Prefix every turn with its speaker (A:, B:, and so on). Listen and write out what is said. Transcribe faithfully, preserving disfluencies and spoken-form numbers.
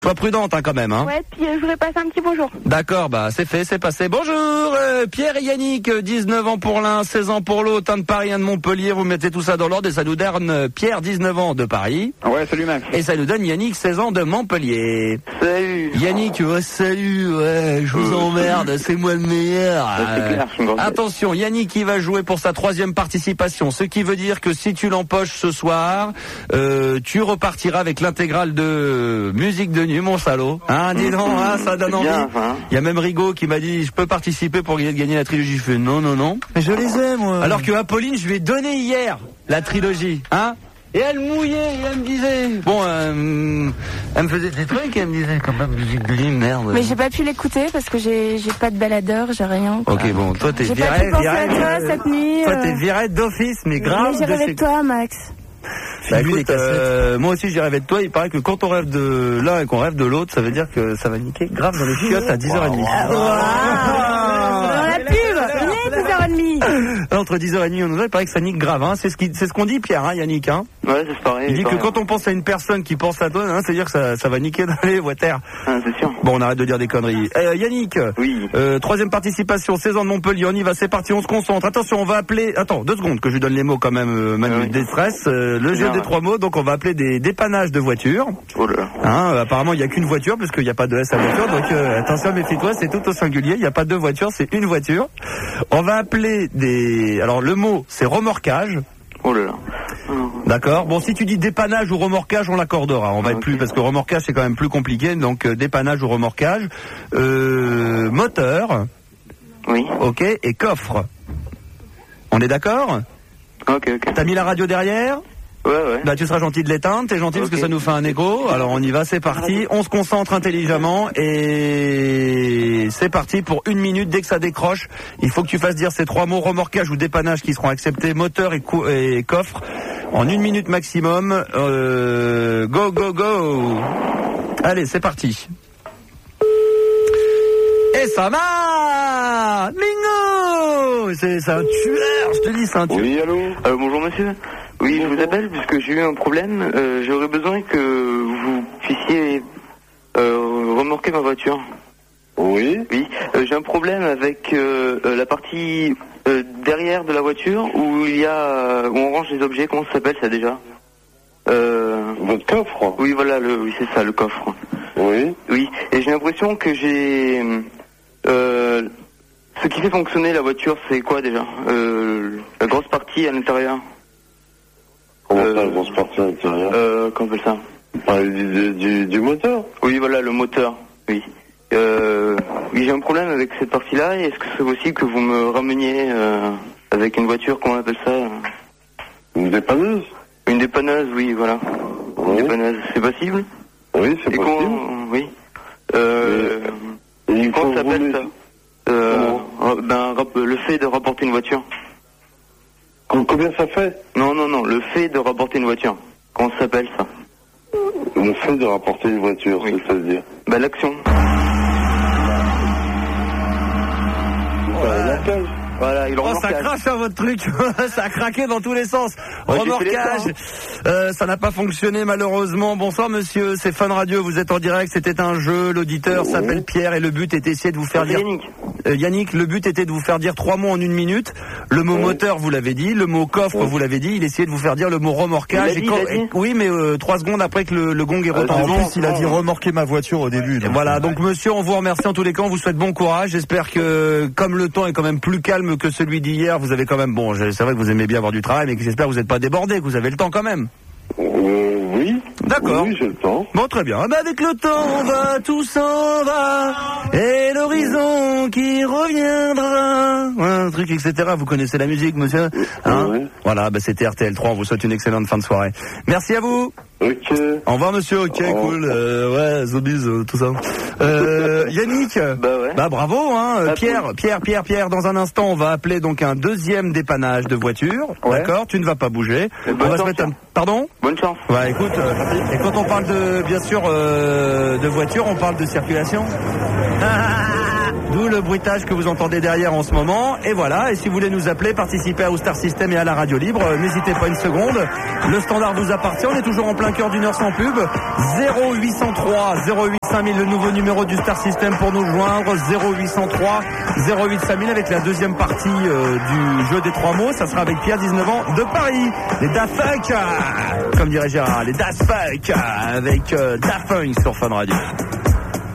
A: Sois prudente hein, quand même. Hein.
B: Ouais, puis euh, je voudrais passer un petit bonjour.
A: D'accord, bah c'est fait, c'est passé. Bonjour, euh, Pierre et Yannick, dix-neuf ans pour l'un, seize ans pour l'autre, un de Paris, un de Montpellier, vous mettez tout ça dans l'ordre et ça nous donne Pierre, dix-neuf ans de Paris.
C: Ouais, salut Max.
A: Et ça nous donne Yannick, seize ans de Montpellier.
C: Salut.
A: Yannick, ouais, salut, ouais, je vous emmerde, c'est moi le meilleur.
C: Ouais, c'est clair, je suis une grande
A: Attention, Yannick il va jouer pour sa troisième participation, ce qui veut dire que si tu l'empoches ce soir, euh, tu repartiras avec l'intégrale de musique de nuit, mon salaud. Hein, dis donc, hein, ça donne envie.
C: bien, hein.
A: Il y a même Rigaud qui m'a dit, je peux participer pour gagner la trilogie. Je fais non, non, non.
D: Mais je les ai, moi.
A: Alors que Apolline, je lui ai donné hier la trilogie, hein. Et elle mouillait, et elle me disait, bon, euh, elle me faisait des trucs, et elle me disait, quand même, musique de nuit, merde.
B: Mais j'ai pas pu l'écouter parce que j'ai j'ai pas de baladeur, j'ai rien. Quoi.
A: Ok, bon, toi t'es
B: J'ai
A: viré,
B: pas pu penser
A: viré,
B: à toi cette nuit.
A: toi
B: euh,
A: t'es viré d'office, mais grave.
B: Mais j'ai
A: de
B: rêvé
A: chez-
B: de toi, Max.
A: Bah,
D: File-lui
A: écoute,
D: les cassettes.
A: euh, moi aussi j'ai rêvé de toi. Il paraît que quand on rêve de l'un et qu'on rêve de l'autre, ça veut dire que ça va niquer grave dans les chiottes à dix heures trente.
B: Dans la pub, venez, dix heures trente.
A: Entre dix heures trente et onze heures, il paraît que ça nique grave. Hein. C'est ce qui, c'est ce qu'on dit, Pierre, hein, Yannick. Hein.
C: Ouais, c'est pareil.
A: Il dit que
C: pareil.
A: quand on pense à une personne qui pense à toi, hein, c'est-à-dire que ça, ça va niquer dans les water.
C: Ah, c'est sûr.
A: Bon, on arrête de dire des conneries. Euh, Yannick,
C: Oui.
A: euh, troisième participation, seize ans de Montpellier, on y va, c'est parti, on se concentre. Attention, on va appeler... Attends, deux secondes, que je lui donne les mots quand même, euh, Manu,
C: Ah oui.
A: des stress. Euh, le jeu
C: Bien,
A: des
C: ouais.
A: trois mots, donc on va appeler des dépannages de voitures.
C: Oh là là.
A: Hein, euh, apparemment, il n'y a qu'une voiture, parce qu'il n'y a pas de S à voiture, donc euh, attention, méfie-toi, c'est tout au singulier, il n'y a pas deux voitures, c'est une voiture. On va appeler des... Alors, le mot, c'est remorquage.
C: Oh là là.
A: D'accord. Bon, si tu dis dépannage ou remorquage, on l'accordera. On va
C: Ah,
A: être
C: ok.
A: plus parce que remorquage c'est quand même plus compliqué. Donc euh, dépannage ou remorquage, euh, moteur,
C: Oui.
A: ok, et coffre. On est d'accord?
C: Ok, ok.
A: T'as mis la radio derrière?
C: Ouais, ouais.
A: Bah tu seras gentil de l'éteindre. T'es gentil parce
C: Ok.
A: que ça nous fait un écho. Alors on y va, c'est parti. On se concentre intelligemment et c'est parti pour une minute. Dès que ça décroche, il faut que tu fasses dire ces trois mots remorquage ou dépannage qui seront acceptés, moteur et, cou- et coffre. En une minute maximum, euh, go, go, go. Allez, c'est parti. Et ça marche. Bingo. C'est c'est un tueur, je te dis, c'est un tueur.
C: Oui, allô euh, Bonjour monsieur. Oui, je vous appelle puisque j'ai eu un problème. Euh, J'aurais besoin que vous puissiez euh, remorquer ma voiture.
E: Oui.
C: Oui, euh, j'ai un problème avec euh, euh, la partie euh, derrière de la voiture où il y a euh, où on range les objets. Comment ça s'appelle ça déjà euh,
E: Votre coffre.
C: Oui, voilà, le, oui c'est ça, le coffre.
E: Oui.
C: Oui, et j'ai l'impression que j'ai euh, ce qui fait fonctionner la voiture, c'est quoi déjà euh, La grosse partie à l'intérieur.
E: Comment
C: Euh,
E: ça, la grosse partie à l'intérieur
C: Euh, comment on appelle ça
E: Vous parlez du, du, du, du moteur.
C: Oui, voilà, le moteur. Oui. Euh, oui, j'ai un problème avec cette partie-là. Et est-ce que c'est possible que vous me rameniez euh, avec une voiture, comment on appelle ça
E: Une dépanneuse.
C: Une dépanneuse, oui, voilà. Une
E: Oui.
C: dépanneuse, c'est possible
E: Oui, c'est
C: Et
E: possible.
C: comment Oui. Euh,
E: Et il faut
C: comment ça s'appelle
E: rouler.
C: ça euh, ra- ben, rap- le fait de rapporter une voiture.
E: Com- Combien ça fait?
C: Non, non, non, le fait de rapporter une voiture. Comment ça s'appelle ça
E: Le fait de rapporter une voiture,
C: Oui.
E: c'est-à-dire.
C: Ben, l'action.
E: Euh, la cage.
C: Voilà, il
A: Oh, ça
C: remorquage.
A: crache hein, votre truc, ça a craqué dans tous les sens.
C: Ouais, j'ai fait
A: Remorquage,
C: l'effort,
A: euh, ça n'a pas fonctionné malheureusement. Bonsoir monsieur, c'est Fun Radio, vous êtes en direct, c'était un jeu, l'auditeur s'appelle Pierre et le but était d'essayer de vous faire
C: C'est
A: dire...
C: Yannick.
A: Euh, Yannick, le but était de vous faire dire trois mots en une minute. Le mot
E: Oui.
A: moteur, vous l'avez dit, le mot coffre,
E: Oui.
A: vous l'avez dit, il essayait de vous faire dire le mot remorquage.
C: Il l'a dit,
A: quand-
C: il l'a dit.
A: et- oui, mais euh, trois secondes après que le, le gong est
E: Ah,
A: retenti.
E: c'est
D: En
E: bon.
D: plus, il a dit remorquer ma voiture au début.
A: Et
D: donc.
A: voilà, donc monsieur, on vous remercie en tous les cas, on vous souhaite bon courage. J'espère que, comme le temps est quand même plus calme que celui d'hier, vous avez quand même, bon, je- c'est vrai que vous aimez bien avoir du travail, mais que j'espère que vous n'êtes pas débordé, que vous avez le temps quand même.
E: Euh, oui.
A: D'accord.
E: Oui, j'ai le temps.
A: Bon, très bien. Ah bah, avec le temps, on va, tout s'en va, et l'horizon qui reviendra. Ouais, un truc, et cetera. Vous connaissez la musique, monsieur hein
E: Oui.
A: Voilà, bah, c'était R T L trois, on vous souhaite une excellente fin de soirée. Merci à vous.
E: Ok.
A: Au revoir, monsieur. Ok,
E: Au revoir.
A: cool. Euh, ouais, zombies, euh, tout ça. Euh, Yannick.
C: Bah ouais.
A: Bah bravo, hein. Euh,
C: Bah,
A: Pierre,
C: cool.
A: Pierre, Pierre, Pierre. Dans un instant, on va appeler donc un deuxième dépannage de voiture.
C: Ouais.
A: D'accord. Tu ne vas pas bouger.
C: Et
A: On
C: bonne
A: va se
C: chance,
A: mettre un...
C: hein.
A: Pardon?
C: Bonne chance.
A: Ouais, écoute, euh, et quand on parle de, bien sûr, euh, de voiture, on parle de circulation. D'où le bruitage que vous entendez derrière en ce moment. Et voilà, et si vous voulez nous appeler, participer à Star System et à la radio libre, euh, n'hésitez pas une seconde. Le standard vous appartient, on est toujours en plein cœur d'une heure sans pub. zéro huit cent trois zéro huit cinq mille, le nouveau numéro du Star System pour nous joindre. zéro huit cent trois zéro huit cinq mille avec la deuxième partie euh, du jeu des trois mots. Ça sera avec Pierre, dix-neuf ans, de Paris. Les Daft Punk, comme dirait Gérard, les Daft Punk avec euh, Daft Punk sur Fun Radio.